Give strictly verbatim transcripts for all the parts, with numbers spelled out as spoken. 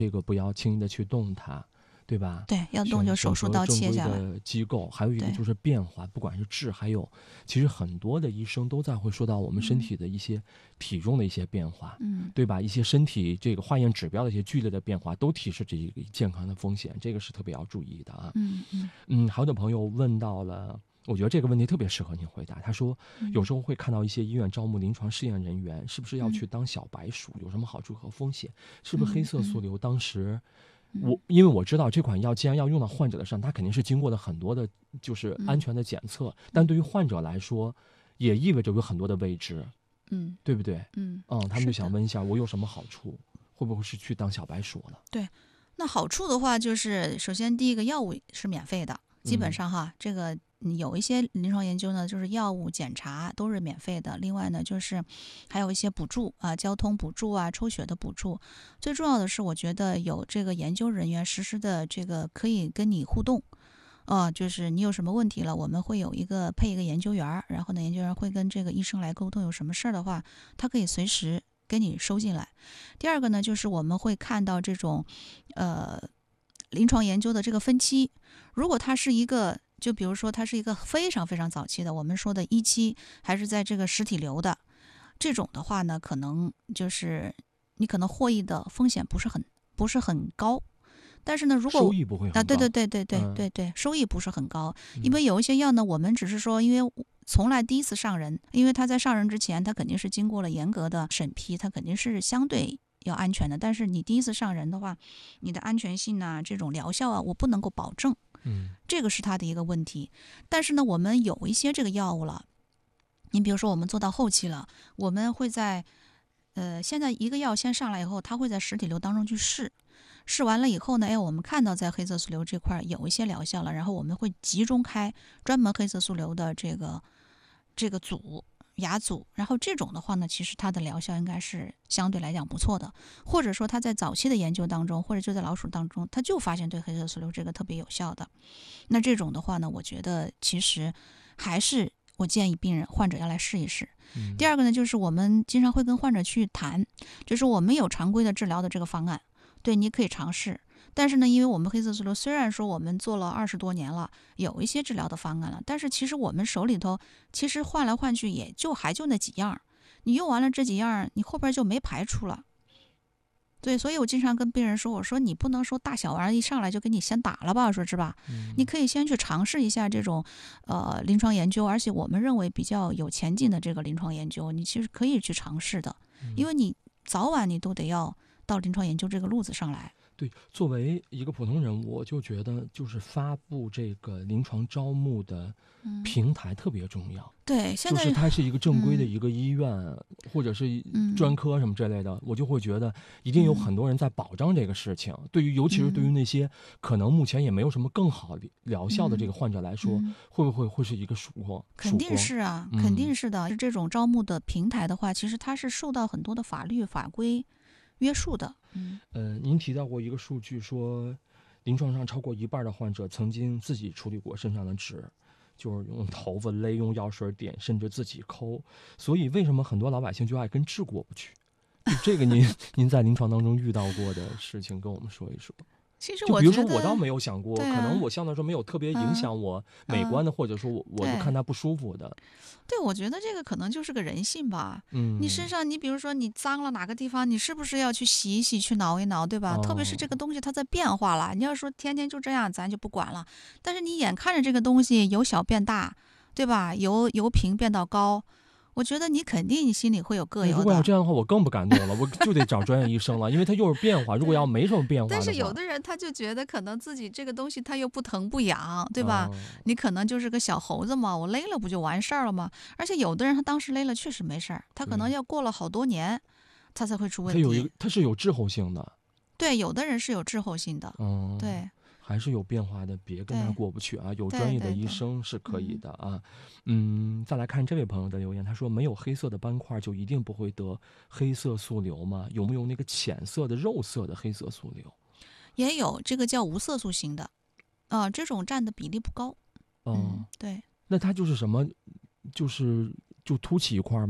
这个不要轻易的去动它，对吧？ 对，要动就手术刀切下来。 的机构，还有一个就是变化，不管是治，还有其实很多的医生都在会说到我们身体的一些体重的一些变化， 嗯， 对吧？一些身体这个化验指标的一些剧烈的变化，都提示这一个健康的风险，这个是特别要注意的啊。 嗯嗯嗯，还有的朋友问到了。我觉得这个问题特别适合您回答。他说，有时候会看到一些医院招募临床试验人员，是不是要去当小白鼠？有什么好处和风险？是不是黑色素瘤当时？我因为我知道这款药既然要用到患者的身上，它肯定是经过了很多的，就是安全的检测。嗯、但对于患者来说，也意味着有很多的未知， 嗯， 对不对？ 嗯嗯，他们就想问一下，我有什么好处？会不会是去当小白鼠了？ 对，那好处的话，就是首先第一个药物是免费的，基本上哈， 嗯、 这个有一些临床研究呢，就是药物检查都是免费的。另外呢，就是还有一些补助啊，交通补助啊，抽血的补助。最重要的是，我觉得有这个研究人员实时的这个可以跟你互动。啊、呃，就是你有什么问题了，我们会有一个配一个研究员，然后呢，研究员会跟这个医生来沟通，有什么事儿的话，他可以随时给你收进来。第二个呢，就是我们会看到这种，呃，临床研究的这个分期，如果它是一个，就比如说它是一个非常非常早期的，我们说的一期，还是在这个实体瘤的这种的话呢，可能就是你可能获益的风险不是很不是很高。但是呢，如果收益不会很高啊，对对对对对对对，收益不是很高，因为有一些药呢，我们只是说，因为从来第一次上人，因为它在上人之前，它肯定是经过了严格的审批，它肯定是相对要安全的。但是你第一次上人的话，你的安全性啊，这种疗效啊，我不能够保证， 嗯， 这个是它的一个问题。但是呢，我们有一些这个药物了，你比如说我们做到后期了，我们会在呃，现在一个药先上来以后，它会在实体瘤当中去试。试完了以后呢，哎，我们看到在黑色素瘤这块有一些疗效了，然后我们会集中开专门黑色素瘤的这个这个组牙组，然后这种的话呢，其实它的疗效应该是相对来讲不错的，或者说它在早期的研究当中，或者就在老鼠当中，它就发现对黑色素瘤这个特别有效的。那这种的话呢，我觉得其实还是我建议病人患者要来试一试。 嗯、 第二个呢，就是我们经常会跟患者去谈，就是我们有常规的治疗的这个方案。对，你可以尝试，但是呢，因为我们黑色素瘤虽然说我们做了二十多年了，有一些治疗的方案了，但是其实我们手里头其实换来换去也就还就那几样，你用完了这几样，你后边就没排除了。对，所以我经常跟病人说，我说你不能说大小玩意一上来就给你先打了吧，说是吧？ 嗯、 你可以先去尝试一下这种呃临床研究，而且我们认为比较有前进的这个临床研究，你其实可以去尝试的，因为你早晚你都得要到临床研究这个路子上来。 对，作为一个普通人，我就觉得就是发布这个临床招募的平台特别重要。 嗯、对，现在就是它是一个正规的一个医院、嗯、或者是专科什么之类的、嗯，我就会觉得一定有很多人在保障这个事情。嗯、对于尤其是对于那些可能目前也没有什么更好的疗效的这个患者来说，嗯、会不会会是一个曙光？ 肯定是啊， 嗯、 肯定是的。这种招募的平台的话，其实它是受到很多的法律法规约束的。嗯， 呃，您提到过一个数据说，临床上超过一半的患者曾经自己处理过身上的痣，就是用头发勒、用药水点，甚至自己抠。所以为什么很多老百姓就爱跟痣过不去？就这个您您在临床当中遇到过的事情，跟我们说一说。 其实就比如说，我倒没有想过， 啊、 可能我相对来说没有特别影响我美观的，嗯、或者说我我就看它不舒服的。 对，我觉得这个可能就是个人性吧。 嗯， 你身上，你比如说你脏了哪个地方，你是不是要去洗一洗，去挠一挠，对吧？ 哦、 特别是这个东西它在变化了，你要说天天就这样，咱就不管了。但是你眼看着这个东西由小变大，对吧？由由平变到高。我觉得你肯定心里会有膈应的。 如果要这样的话，我更不敢动了，我就得找专业医生了，因为它又是变化。如果要没什么变化的话， 但是有的人他就觉得可能自己这个东西他又不疼不痒，对吧？哦、你可能就是个小猴子嘛，我勒了不就完事儿了吗？而且有的人他当时勒了确实没事儿，他可能要过了好多年，他才会出问题。 他有一个，他是有滞后性的。 对，有的人是有滞后性的。 嗯， 对。 还是有变化的，别跟他过不去啊！有专业的医生是可以的啊。嗯，再来看这位朋友的留言，他说：“没有黑色的斑块就一定不会得黑色素瘤吗？有没有那个浅色的肉色的黑色素瘤？” 也有，这个叫无色素型的，啊、呃，这种占的比例不高。 嗯， 对。 那它就是什么？就是就凸起一块吗？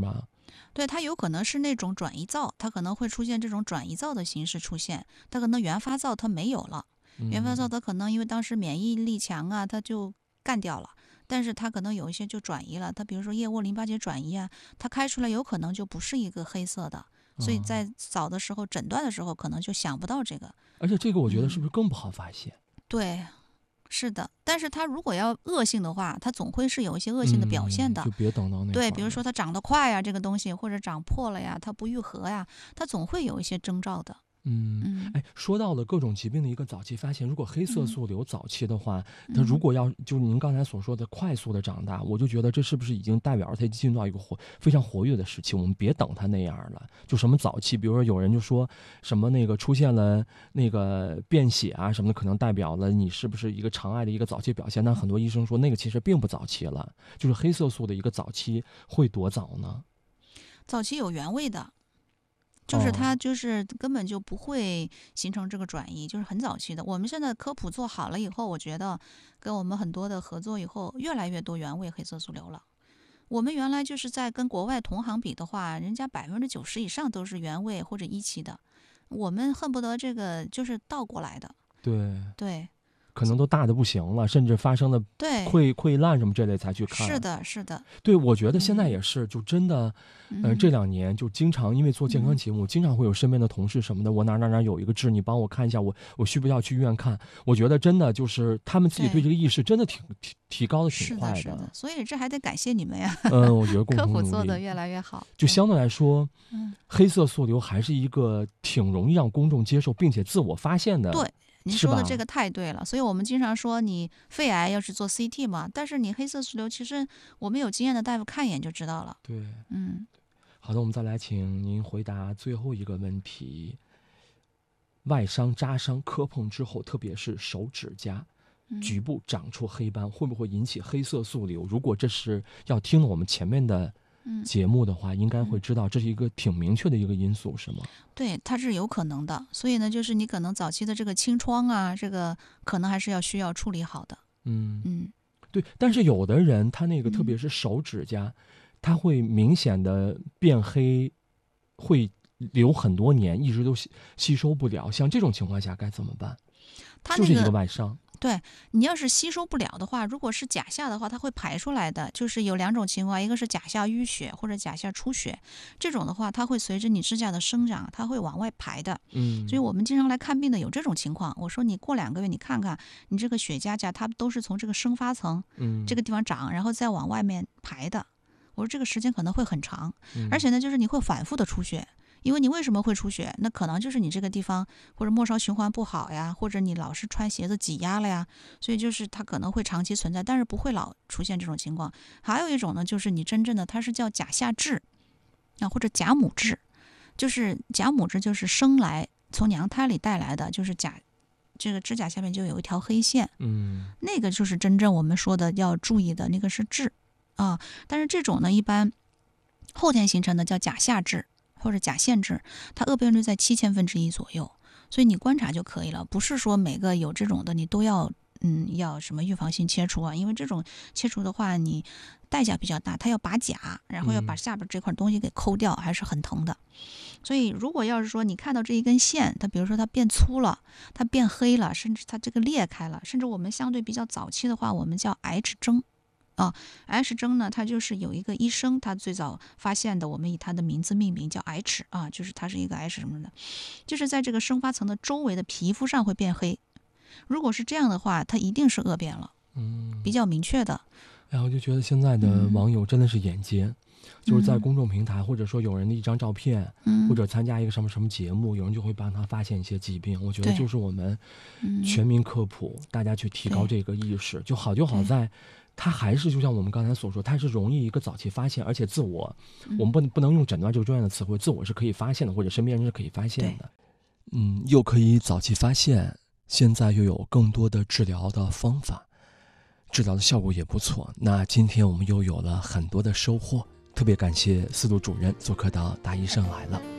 对，它有可能是那种转移灶，它可能会出现这种转移灶的形式出现，它可能原发灶它没有了，原发灶嗯它可能因为当时免疫力强啊，它就干掉了。但是它可能有一些就转移了，它比如说腋窝淋巴结转移啊，它开出来有可能就不是一个黑色的，所以嗯， 在早的时候诊断的时候可能就想不到这个。 而且这个我觉得是嗯， 不是更不好发现？ 对，是的。但是它如果要恶性的话，它总会是有一些恶性的表现嗯， 的。 就别等到那对， 会儿了。 比如说它长得快呀，这个东西或者长破了呀，它不愈合呀，它总会有一些征兆的。 嗯， 嗯哎，说到了各种疾病的一个早期发现，如果黑色嗯素瘤早期的话，它如嗯。 果要就您刚才所说的快速的长大，我就觉得这是不是已经代表着它进入到一个活非常活跃的时期？我们别等它那样了。就什么早期，比如说有人就说什么那个出现了那个便血啊什么的，可能代表了你是不是一个肠癌的一个早期表现？但很多医生说那个其实并不早期了，就是黑色素的一个早期会多早呢？ 早期有原位的，就是它哦， 就是根本就不会形成这个转移，就是很早期的。我们现在科普做好了以后，我觉得跟我们很多的合作以后，越来越多原位黑色素瘤了。我们原来就是在跟国外同行比的话，人家百分之九十以上都是原位或者一期的，我们恨不得这个就是倒过来的。 对。 对可能都大的不行了，甚至发生了对， 溃溃烂什么这类才去看。 是的，是的。 对，我觉得现在嗯也是，就真的，嗯、这嗯两年就经常因为做健康嗯， 节目，经常会有身边的同事什么的，我哪哪哪有一个痣，你帮我看一下，我我需不需要去医院看？我觉得真的就是他们自己对对， 这个意识真的挺提提高的挺是的，是的。 快的。 所以这还得感谢你们呀， 嗯，我觉得共科普同努力， 做得越来越好。对， 就相对来说， 嗯。 黑色素瘤还是一个挺容易让公众接受并且自我发现的， 对，您是吧？ 说的这个太对了，所以我们经常说你肺癌要是做 C T 嘛，但是你黑色素瘤，其实我们有经验的大夫看一眼就知道了。 对。 嗯好的，我们再来请您回答最后一个问题：外伤、扎伤、磕碰之后，特别是手指甲、 嗯局部长出黑斑，会不会引起黑色素瘤？如果这是要听了我们前面的嗯节目的话，应该会嗯， 知道这是一个挺明确的一个因素，是吗？ 对，它是有可能的。所以呢，就是你可能早期的这个清创啊，这个可能还是要需要处理好的。 嗯， 嗯对。但是有的人他那个特别嗯。 是手指甲，他会明显的变黑，会留很多年，一直都吸吸收不了。像这种情况下该怎么办？就是一个它那个外伤。 对，你要是吸收不了的话，如果是甲下的话，它会排出来的。就是有两种情况，一个是甲下淤血或者甲下出血，这种的话，它会随着你指甲的生长，它会往外排的。所以嗯我们经常来看病的有这种情况。我说你过两个月你看看，你这个血痂痂它都是从这个生发层这嗯个地方长，然后再往外面排的。我说这个时间可能会很长，而嗯且呢，就是你会反复的出血。因为你为什么会出血？那可能就是你这个地方或者末梢循环不好呀，或者你老是穿鞋子挤压了呀，所以就是它可能会长期存在，但是不会老出现这种情况。还有一种呢，就是你真正的它是叫甲下痣啊，或者甲母痣，就是甲母痣就是生来从娘胎里带来的，就是甲这个指甲下面就有一条黑线， 嗯那个就是真正我们说的要注意的那个是痣啊。但是这种呢，一般后天形成的叫甲下痣或者甲腺痣，它恶变率在七千分之一左右，所以你观察就可以了，不是说每个有这种的你都要嗯要什么预防性切除啊，因为这种切除的话你代价比较大，它要拔甲，然后要把嗯下边这块东西给抠掉，还是很疼的。所以如果要是说你看到这一根线，它比如说它变粗了，它变黑了，甚至它这个裂开了，甚至我们相对比较早期的话，我们叫 H 征。啊，H 征呢，它就是有一个医生，他最早发现的，我们以他的名字命名，叫 H 啊，就是它是一个 H 什么的，就是在这个生发层的周围的皮肤上会变黑。如果是这样的话，它一定是恶变了， 嗯。 比较明确的。 然后就觉得现在的嗯网友真的是眼尖，就是在嗯公众平台，或者说有人的一张照片， 嗯， 或者参加一个什么什么节目，有人就会帮他发现一些疾病。我觉得对就是我们嗯全民科普，大家去提高这个意识，就好就好对在。它还是就像我们刚才所说，它是容易一个早期发现，而且自我， 嗯我们不能不能用诊断这个专业的词汇，自我是可以发现的，或者身边人是可以发现的。嗯，又可以早期发现，现在又有更多的治疗的方法，治疗的效果也不错。那今天我们又有了很多的收获，特别感谢司徒主任做客到大医生来了。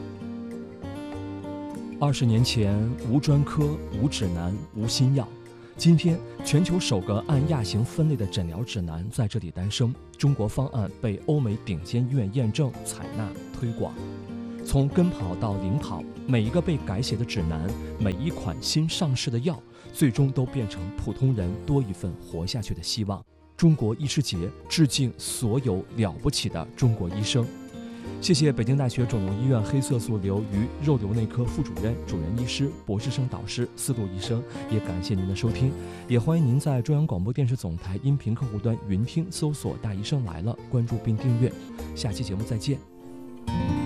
二十年前，无专科、无指南、无新药， 今天，全球首个按亚型分类的诊疗指南在这里诞生，中国方案被欧美顶尖医院验证、采纳、推广。从跟跑到领跑，每一个被改写的指南，每一款新上市的药，最终都变成普通人多一份活下去的希望。中国医师节致敬所有了不起的中国医生。谢谢北京大学肿瘤医院黑色素瘤与肉瘤内科副主任、主任医师、博士生导师司路医生，也感谢您的收听，也欢迎您在中央广播电视总台音频客户端云听搜索“大医生来了”，关注并订阅。下期节目再见。